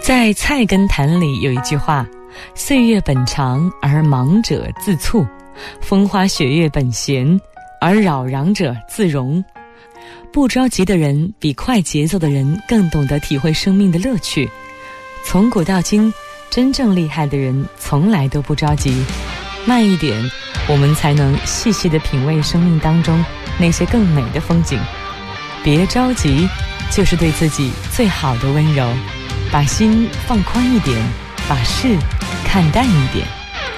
在《菜根谭》里有一句话：岁月本长而忙者自促，风花雪月本闲而扰攘者自容。不着急的人比快节奏的人更懂得体会生命的乐趣。从古到今，真正厉害的人从来都不着急，慢一点，我们才能细细地品味生命当中那些更美的风景。别着急，就是对自己最好的温柔。把心放宽一点，把事看淡一点。